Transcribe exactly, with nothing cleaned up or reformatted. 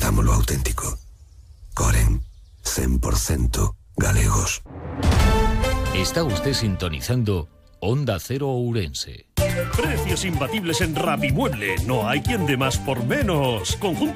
Rescatamos lo auténtico. Coren, cien por ciento galegos. Está usted sintonizando Onda Cero Ourense. Precios imbatibles en Rapimueble. No hay quien dé más por menos. Conjunto